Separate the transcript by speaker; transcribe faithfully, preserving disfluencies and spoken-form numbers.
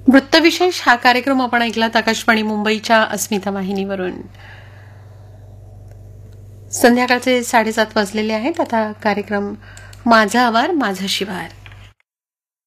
Speaker 1: वृत्तविशेष हा कार्यक्रम आपण ऐकलात आकाशवाणी मुंबईच्या अस्मिता वाहिनीवरून. संध्याकाळचे साडेसात वाजलेले आहेत. आता कार्यक्रम माझा आवार माझा शिवार.